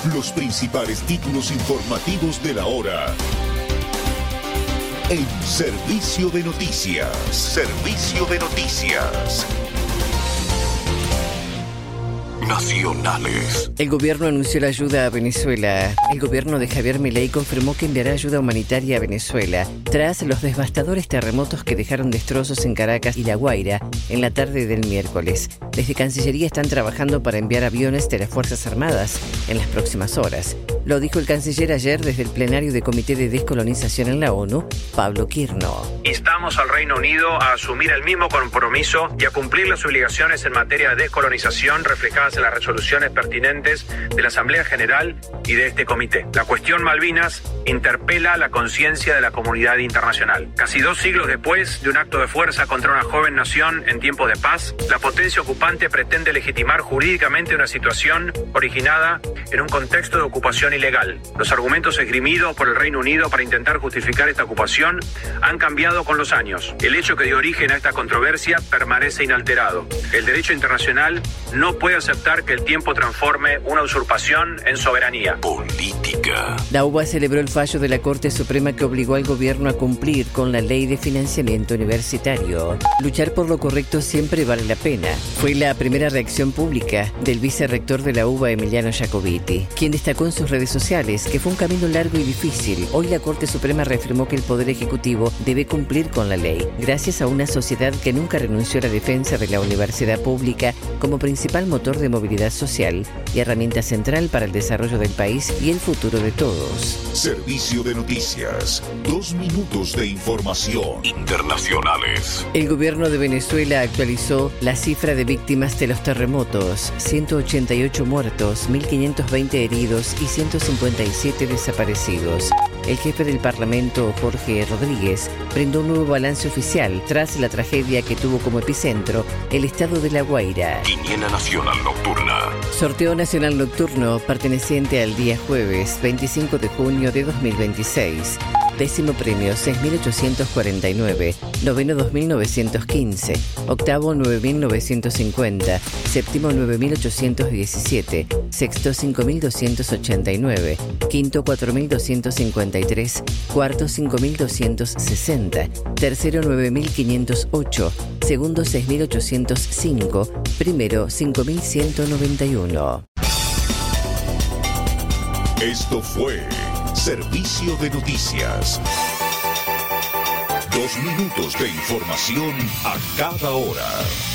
Los principales títulos informativos de la hora. En Servicio de Noticias. Servicio de Noticias. Nacionales. El gobierno anunció la ayuda a Venezuela. El gobierno de Javier Milei confirmó que enviará ayuda humanitaria a Venezuela tras los devastadores terremotos que dejaron destrozos en Caracas y La Guaira en la tarde del miércoles. Desde Cancillería están trabajando para enviar aviones de las Fuerzas Armadas en las próximas horas. Lo dijo el canciller ayer desde el plenario de Comité de Descolonización en la ONU, Pablo Quirno. Instamos al Reino Unido a asumir el mismo compromiso y a cumplir las obligaciones en materia de descolonización reflejadas en las resoluciones pertinentes de la Asamblea General y de este comité. La cuestión Malvinas interpela la conciencia de la comunidad internacional. Casi 2 siglos después de un acto de fuerza contra una joven nación en tiempos de paz, la potencia ocupante pretende legitimar jurídicamente una situación originada en un contexto de ocupación ilegal. Los argumentos esgrimidos por el Reino Unido para intentar justificar esta ocupación han cambiado con los años. El hecho que dio origen a esta controversia permanece inalterado. El derecho internacional no puede aceptar que el tiempo transforme una usurpación en soberanía. Política. La UBA celebró el fallo de la Corte Suprema que obligó al gobierno a cumplir con la ley de financiamiento universitario. Luchar por lo correcto siempre vale la pena. Fue la primera reacción pública del vicerrector de la UBA, Emiliano Jacobiti, quien destacó en sus redes sociales que fue un camino largo y difícil. Hoy la Corte Suprema reafirmó que el Poder Ejecutivo debe cumplir con la ley, gracias a una sociedad que nunca renunció a la defensa de la universidad pública como principal motor de movilidad social y herramienta central para el desarrollo del país y el futuro de todos. Servicio de Noticias. 2 minutos de información. Internacionales. El gobierno de Venezuela actualizó la cifra de víctimas de los terremotos: 188 muertos, 1.520 heridos y 157 desaparecidos. El jefe del Parlamento, Jorge Rodríguez, brindó un nuevo balance oficial tras la tragedia que tuvo como epicentro el estado de La Guaira. Quiniela Nacional Nocturna. Sorteo nacional nocturno perteneciente al día jueves 25 de junio de 2026. Décimo premio 6.849, noveno 2.915, octavo 9.950, séptimo 9.817, sexto 5.289, quinto 4.253, cuarto 5.260, tercero 9.508, segundo 6.805, primero 5.191. Esto fue Servicio de Noticias. 2 minutos de información a cada hora.